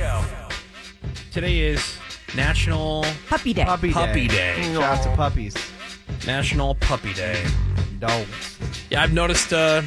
Today is National Puppy Day. Puppy Day. Lots of puppies. National Puppy Day. Dogs. Yeah, I've noticed not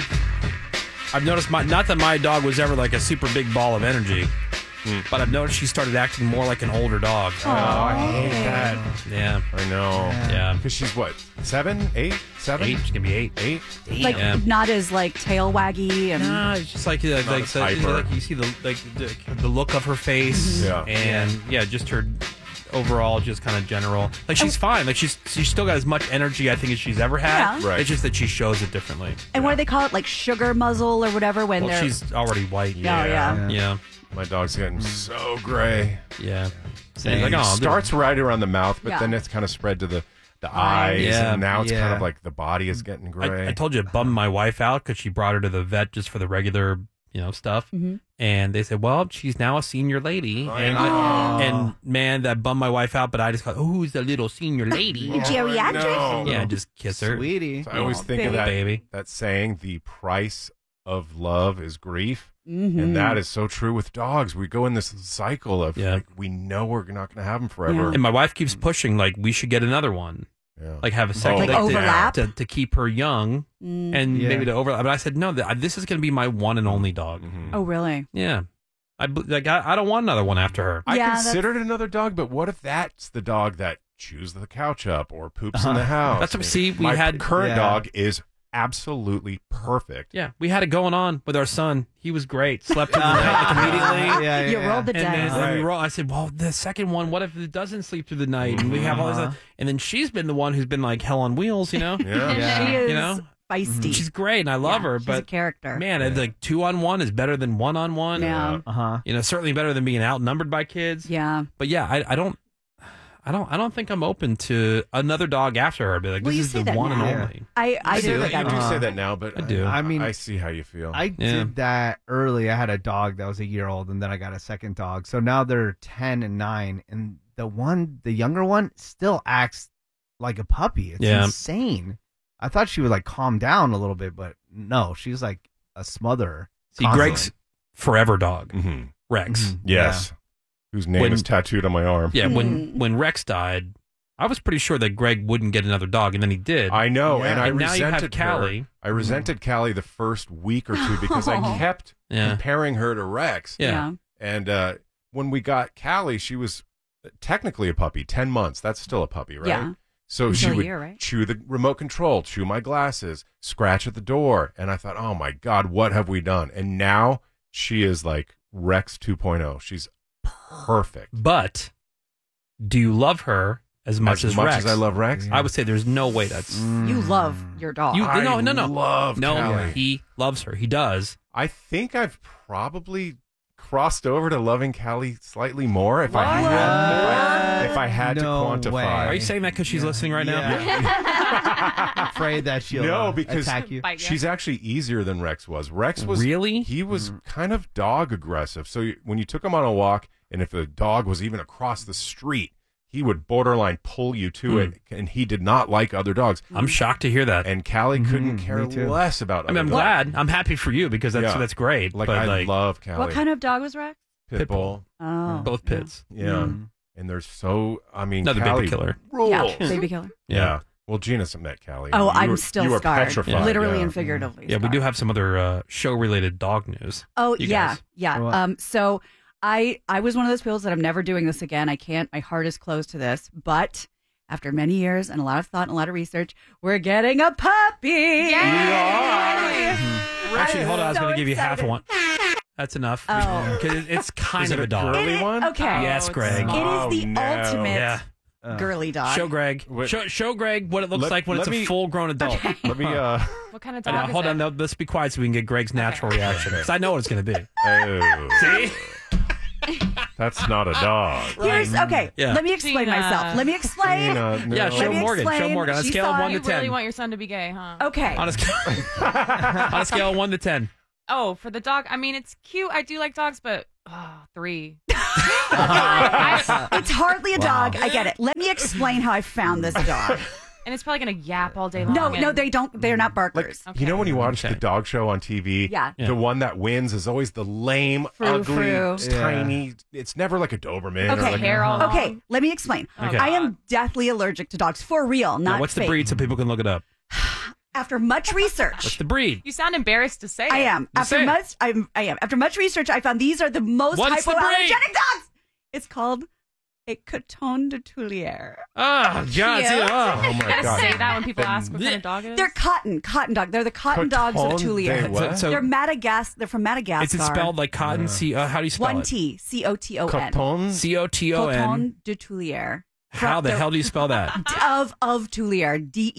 that my dog was ever like a super big ball of energy, but I've noticed she started acting more like an older dog. Oh, I hate that. Yeah. I know. Yeah. Because she's what? 7, 8, 7? 8. She's going to be 8. 8? Like Yeah. not as like tail waggy and No, it's just like as hyper. you see the look of her face, Yeah. and just her overall just kind of general. Like she's fine. Like she's still got as much energy I think as she's ever had. Yeah. Right. It's just that she shows it differently. and what do they call it? Like sugar muzzle or whatever when Well, they're she's already white. yeah. Yeah. My dog's getting so gray. Yeah. And Like, it oh, starts right around the mouth, but Yeah. then it's kind of spread to the eyes, Yeah. and now it's kind Yeah. of like the body is getting gray. I told you it bummed my wife out because she brought her to the vet just for the regular, stuff. Mm-hmm. And they said, well, she's now a senior lady. And man, that bummed my wife out, but I just thought, oh, who's the little senior lady? geriatric. No. Yeah, just kiss her. Sweetie. So I always think of baby. that saying, the price of love is grief. Mm-hmm. And that is so true with dogs. We go in this cycle of Yeah. like, we know we're not going to have them forever. And my wife keeps pushing, like, we should get another one. Yeah. Like, have a second Like overlap? to keep her young and Yeah. maybe to overlap. But I said, no, this is going to be my one and only dog. Oh, really? Yeah. I don't want another one after her. I Yeah, that's- considered another dog, but what if that's the dog that chews the couch up or poops in the house? That's what- see, we my had- current Yeah. dog is absolutely perfect. Yeah, we had it going on with our son. He was great. Slept through the night like, immediately. Yeah, You rolled the And then dice. when we roll, I said, well, the second one, what if it doesn't sleep through the night? And we have all this other, and then she's been the one who's been like hell on wheels, Yeah. She is You know? feisty. She's great and I love Yeah, her, she's but a character. man, it's like 2-on-1 is better than 1-on-1. Yeah. Certainly better than being outnumbered by kids. Yeah. But yeah, I don't think I'm open to another dog after her. I'd be like, Well, this you is say the that one now. and only. I do. You Like, I do do. say that now, but I do. I mean, I see how you feel. I did that early. I had a dog that was a year old, and then I got a second dog. So now they're 10 and 9, and the younger one, still acts like a puppy. It's insane. I thought she would like calm down a little bit, but no, she's like a smotherer. See, constantly. Greg's forever dog, Mhm. Rex. Yes. Whose name is tattooed on my arm. Yeah, when Rex died, I was pretty sure that Greg wouldn't get another dog, and then he did. I know, Yeah. and I And now you have resented Callie. her. I resented Callie the first week or two because I kept comparing her to Rex. Yeah. And when we got Callie, she was technically a puppy, 10 months. That's still a puppy, right? Yeah. So Until she a would year, right? chew the remote control, chew my glasses, scratch at the door. And I thought, oh my God, what have we done? And now she is like Rex 2.0. She's perfect. But do you love her as much as Rex? as I love Rex? I would say there's no way that's You love your dog. you. I No. love No, Callie. he loves her. He does. I think I've probably crossed over to loving Callie slightly more if I had to No quantify. way. Are you saying that because she's listening right now? Afraid that she'll No, because attack you. she's actually easier than Rex was. Rex was Really? He was kind of dog aggressive. So when you took him on a walk, and if the dog was even across the street, he would borderline pull you to it, and he did not like other dogs. I'm shocked to hear that. And Callie couldn't care me too. less about. I mean, I'm other dogs. glad. I'm happy for you because that's great. Like but I love Callie. What kind of dog was Rex? Pit bull? Oh. both pits. Yeah. And they're so. I mean, Another Callie baby killer. rules. Yeah, baby killer. Yeah. Well, Gina met Callie. Oh, You I'm were- still you were scarred. petrified, Literally yeah. and figuratively. Yeah, we do have some other show-related dog news. Oh, You yeah. guys. Yeah. What? So I was one of those people that I'm never doing this again. I can't. My heart is closed to this. But after many years and a lot of thought and a lot of research, we're getting a puppy. Actually, hold on. I was so going to give you half excited. one. That's enough. Oh. 'Cause it's kind Is of it a dog. girly one? Okay. Yes, Greg. It is the ultimate Yeah. girly dog. Show Greg. Wait. Show Greg what it looks like when it's a full-grown adult. Let me. What kind of I know, dog is hold it? on. No, let's be quiet so we can get Greg's natural reaction. Because I know what it's going to be. Oh, See? that's not a dog. Here's okay. Yeah. Let me explain Gina. myself. Let me explain. Gina, no. Yeah, Let show me Morgan. Show explain. Morgan. On a She scale of thought 1 to You 10. really want your son to be gay, huh? Okay. On a scale of 1 to 10. Oh, for the dog, I mean, it's cute. I do like dogs, but 3. It's hardly a dog. I get it. Let me explain how I found this dog. And it's probably going to yap all day long. No, they don't. They're not barkers. Okay. You know when you watch Okay. the dog show on TV? Yeah. The one that wins is always the lame, ugly, tiny. It's never like a Doberman. Okay. Or like Hair all Okay, long. let me explain. Okay. I am deathly allergic to dogs for real, Now, not what's the fake. breed so people can look it up? After much research, What's the breed? You sound embarrassed to say it. I am. Just say it. I am. After much research, I found these are the most What's the breed? hypoallergenic dogs. It's called a Coton de Tulier. Oh, God. See, Cute. oh. Oh my Gotta god. say that when people ask what kind of dog it is. They're cotton dog. They're the cotton dogs of Coton de Tulier. what? So- They're Madagascar. They're from Madagascar. Is it spelled like cotton? How do you spell one it? T Coton. Coton? Coton. Coton de Tulier. How the hell do you spell that? Of Tulier?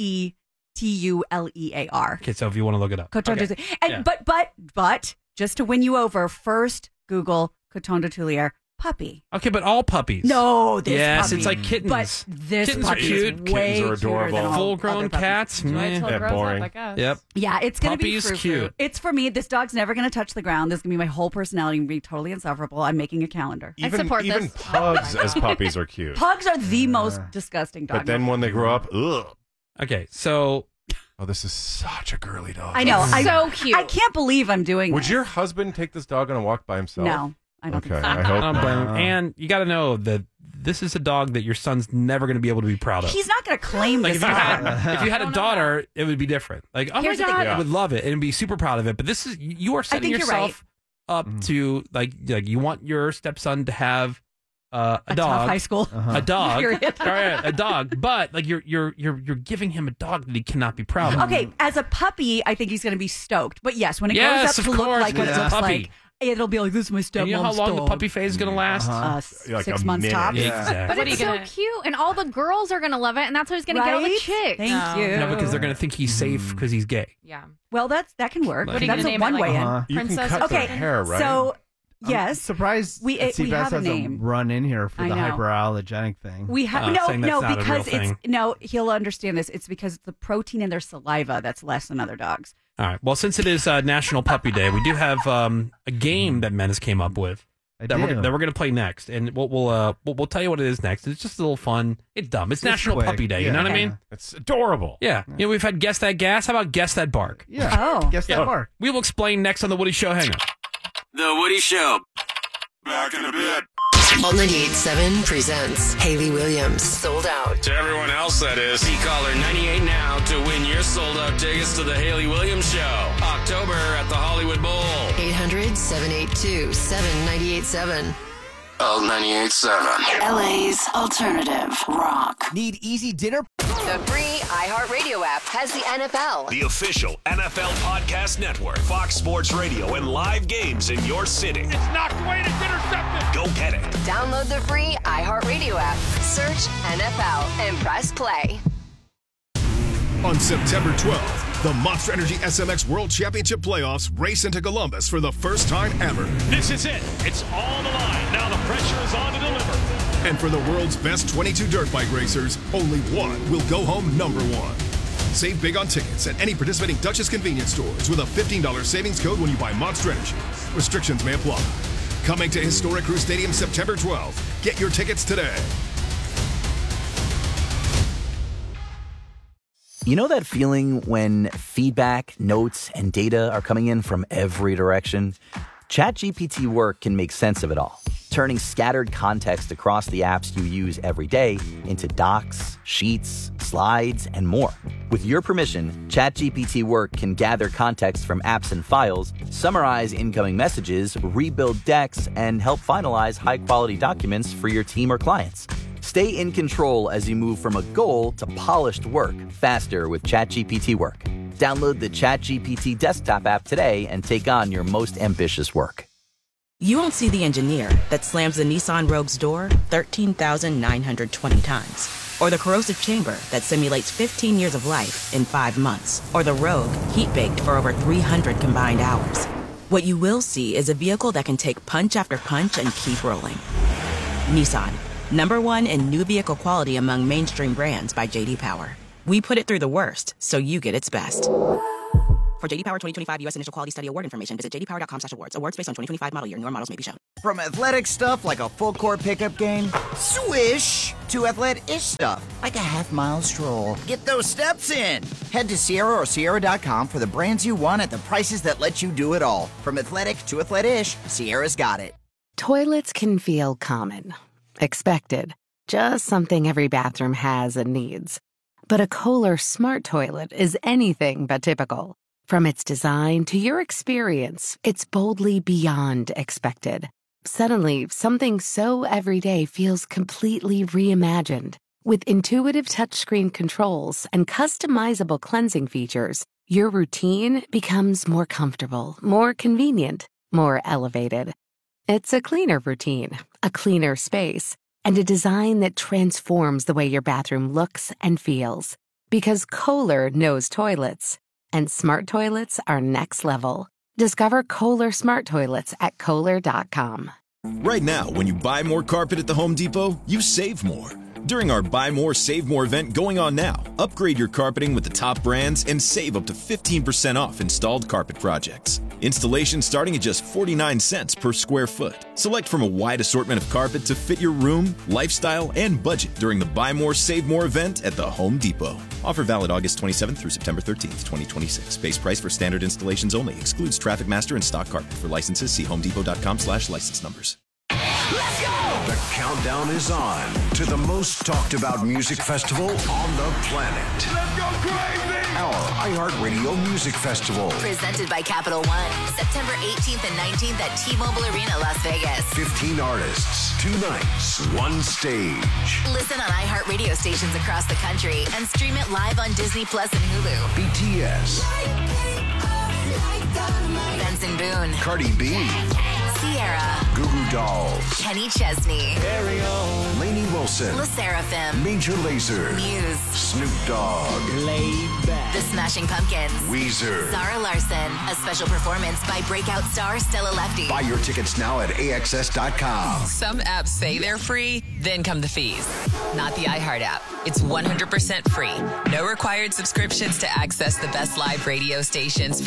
Detulear. Okay, so if you want to look it up. Coton Okay. de Tulier. And Yeah. but just to win you over, first Google Coton de Tulier puppy. Okay, but all puppies. No, this Yes, puppy. it's like kittens. But this Kittens are puppy cute. is way Kittens are cuter adorable. than all Full-grown other puppies. cats. Wait meh. till it Yeah, grows boring. up, I guess. Yep. Yeah, it's going to be Puppy's frou-frou. cute. It's for me. This dog's never going to touch the ground. This is going to be my whole personality and be totally insufferable. I'm making a calendar. I support even this. pugs as puppies are cute. Pugs are the most disgusting dog. But then when they grow up, ugh. Okay, so Oh, this is such a girly dog. I know. So cute. I can't believe I'm doing Would this. your husband take this dog on a walk by himself? No, I don't Okay, think so. I I hope don't blame him. not. And you got to know that this is a dog that your son's never going to be able to be proud of. He's not going to claim Like this if you dog. had a Don't know daughter, it would be different. Like, oh Here's my the thing. god, Yeah. I would love it and be super proud of it. But this is you are setting think you're yourself up to like you want your stepson to have a a dog, tough high school. a dog, Period. All right, a dog. But like you're giving him a dog that he cannot be proud of. Okay, as a puppy, I think he's going to be stoked. But yes, when it Yes, grows up of to look course, like what when it it's a looks puppy. like, it'll be like, this is my stepmom's And you know how long the dog. puppy phase is going to last? Like 6 a months minute. tops. Yeah. Exactly. But What are it's you so gonna- cute, and all the girls are going to love it, and that's what he's going to get all the Right? chicks. Thank No. you. No, because they're going to think he's safe because he's gay. Yeah. Well, that can work. What are you That's gonna a name it, one like- way in. You can Princess cut or their Okay, something? hair, right? So I'm yes, surprised we Seabass have a hasn't name. run in here for I the know. hyperallergenic thing. we have saying that's no not a real because it's thing. no. He'll understand this. It's because the protein in their saliva that's less than other dogs. All right. Well, since it is National Puppy Day, we do have a game that Menace came up with I that do. we're going to play next, and we'll tell you what it is next. It's just a little fun. It's dumb. It's Just National quick. Puppy Day. You Yeah. know what I Okay. mean? It's adorable. Yeah. You know, we've had Guess That Gas. How about Guess That Bark? Yeah. Oh. Guess that bark. We will explain next on the Woody Show. Hang on. The Woody Show. Back in a bit. All 98.7 presents Haley Williams. Sold Out. To everyone else, that is. See caller 98 now to win your sold out tickets to the Haley Williams Show. October at the Hollywood Bowl. 800-782-7987. L 98.7. LA's alternative rock. Need easy dinner? The free iHeartRadio app has the NFL, The official NFL Podcast Network, Fox Sports Radio, and live games in your city. It's knocked away and it's intercepted. Go get it. Download the free iHeartRadio app, search NFL, and press play. On September 12th, the Monster Energy SMX World Championship Playoffs race into Columbus for the first time ever. This is it. It's on the line. Now the pressure is on to deliver. And for the world's best 22 dirt bike racers, only one will go home number one. Save big on tickets at any participating Duchess convenience stores with a $15 savings code when you buy Monster Energy. Restrictions may apply. Coming to historic Crew Stadium September 12th. Get your tickets today. You know that feeling when feedback, notes, and data are coming in from every direction? ChatGPT Work can make sense of it all, turning scattered context across the apps you use every day into docs, sheets, slides, and more. With your permission, ChatGPT Work can gather context from apps and files, summarize incoming messages, rebuild decks, and help finalize high-quality documents for your team or clients. Stay in control as you move from a goal to polished work faster with ChatGPT Work. Download the ChatGPT desktop app today and take on your most ambitious work. You won't see the engineer that slams the Nissan Rogue's door 13,920 times. Or the corrosive chamber that simulates 15 years of life in 5 months. Or the Rogue heat-baked for over 300 combined hours. What you will see is a vehicle that can take punch after punch and keep rolling. Nissan. #1 in new vehicle quality among mainstream brands by J.D. Power. We put it through the worst, so you get its best. For JD Power 2025 U.S. Initial Quality Study Award information, visit jdpower.com/awards. Awards based on 2025 model year. Newer models may be shown. From athletic stuff like a full court pickup game, swish, to athletic-ish stuff like a half-mile stroll. Get those steps in. Head to Sierra or Sierra.com for the brands you want at the prices that let you do it all. From athletic to athletic-ish, Sierra's got it. Toilets can feel common, expected, just something every bathroom has and needs. But a Kohler smart toilet is anything but typical. From its design to your experience, it's boldly beyond expected. Suddenly, something so everyday feels completely reimagined. With intuitive touchscreen controls and customizable cleansing features, your routine becomes more comfortable, more convenient, more elevated. It's a cleaner routine, a cleaner space, and a design that transforms the way your bathroom looks and feels. Because Kohler knows toilets. And smart toilets are next level. Discover Kohler smart toilets at Kohler.com. Right now, when you buy more carpet at the Home Depot, you save more. During our Buy More, Save More event going on now, upgrade your carpeting with the top brands and save up to 15% off installed carpet projects. Installation starting at just 49 cents per square foot. Select from a wide assortment of carpet to fit your room, lifestyle, and budget during the Buy More, Save More event at the Home Depot. Offer valid August 27th through September 13th, 2026. Base price for standard installations only. Excludes Traffic Master and stock carpet. For licenses, see homedepot.com/license numbers. Let's go! The countdown is on to the most talked about music festival on the planet. Let's go crazy! Our iHeartRadio Music Festival. Presented by Capital One. September 18th and 19th at T-Mobile Arena, Las Vegas. 15 artists, 2 nights, 1 stage. Listen on iHeartRadio stations across the country and stream it live on Disney Plus and Hulu. BTS. Benson Boone. Cardi B. Sierra. Goo Goo Dolls. Kenny Chesney. Carry on. Lainey Wilson. La Seraphim. Major Lazer. Muse. Snoop Dogg. Laid Back. The Smashing Pumpkins. Weezer. Zara Larson. A special performance by breakout star Stella Lefty. Buy your tickets now at AXS.com. Some apps say they're free, then come the fees. Not the iHeart app. It's 100% free. No required subscriptions to access the best live radio stations.